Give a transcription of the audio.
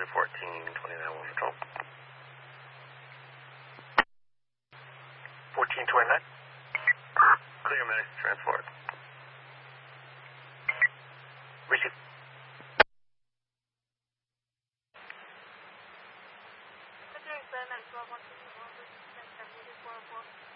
Tranquility 1429 Wolf Patrol. 1429. Clear, Medics to transport. Receive. Secretary, sir, 912 124, Tranquility 404.